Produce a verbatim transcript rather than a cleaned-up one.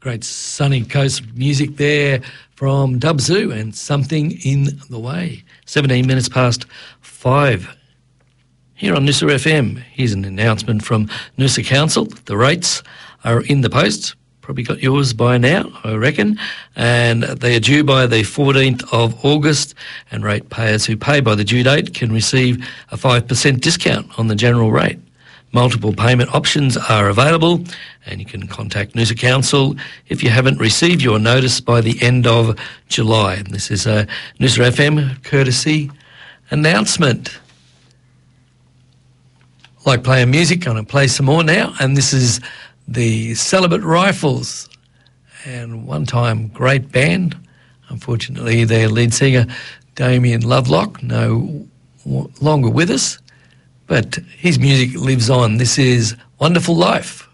Great sunny coast music there from Dub Zoo and Something in the Way. seventeen minutes past five. Here on Noosa F M, here's an announcement from Noosa Council. The rates are in the post. Probably got yours by now, I reckon. And they are due by the fourteenth of August. And rate payers who pay by the due date can receive a five percent discount on the general rate. Multiple payment options are available, and you can contact Noosa Council if you haven't received your notice by the end of July. And this is a Noosa F M courtesy announcement. I like playing music. I'm going to play some more now, and this is the Celibate Rifles, and one-time great band. Unfortunately, their lead singer, Damien Lovelock, no longer with us. But his music lives on. This is Wonderful Life.